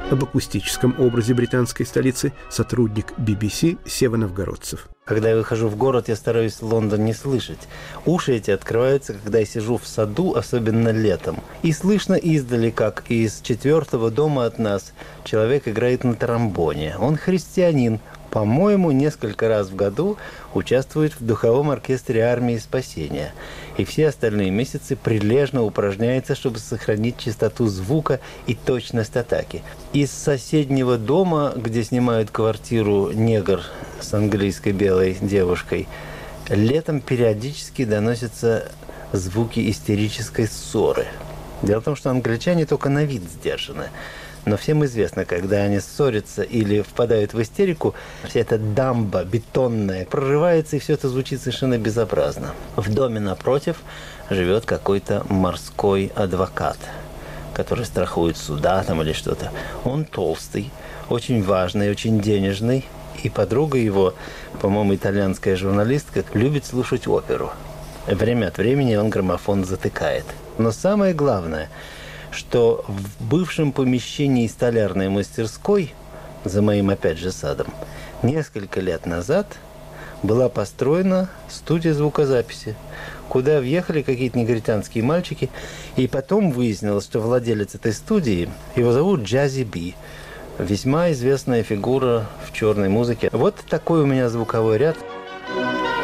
Об акустическом образе британской столицы сотрудник BBC Сева Новгородцев. Когда я выхожу в город, я стараюсь Лондон не слышать. Уши эти открываются, когда я сижу в саду, особенно летом. И слышно издали, как из 4-го дома от нас человек играет на тромбоне. Он христианин. По-моему, несколько раз в году участвует в духовом оркестре армии спасения. И все остальные месяцы прилежно упражняется, чтобы сохранить чистоту звука и точность атаки. Из соседнего дома, где снимают квартиру негр с английской белой девушкой, летом периодически доносятся звуки истерической ссоры. Дело в том, что англичане только на вид сдержаны. Но всем известно, когда они ссорятся или впадают в истерику, вся эта дамба бетонная прорывается, и все это звучит совершенно безобразно. В доме напротив живет какой-то морской адвокат, который страхует суда там или что-то. Он толстый, очень важный, очень денежный, и подруга его, по-моему, итальянская журналистка, любит слушать оперу. Время от времени он граммофон затыкает. Но самое главное, что в бывшем помещении столярной мастерской, за моим опять же садом, несколько лет назад была построена студия звукозаписи, куда въехали какие-то негритянские мальчики, и потом выяснилось, что владелец этой студии, его зовут Джази Би, весьма известная фигура в черной музыке. Вот такой у меня звуковой ряд.